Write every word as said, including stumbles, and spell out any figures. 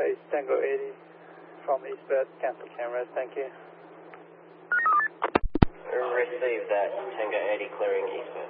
Nice, Tango eighty from eastbound, cancel cameras, thank you. Receive that, Tango eighty clearing eastbound.